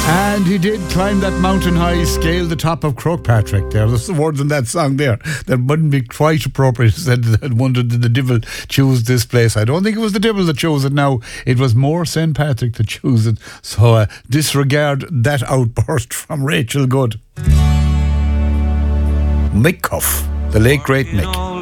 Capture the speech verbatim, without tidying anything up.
And he did climb that mountain high, scale the top of Croagh-Patrick. There, there's the words in that song there that wouldn't be quite appropriate. Said that wondered did the devil choose this place. I don't think it was the devil that chose it. Now it was more Saint Patrick that chose it. So uh, disregard that outburst from Rachel Good. Mick Cuff, the late great Mick.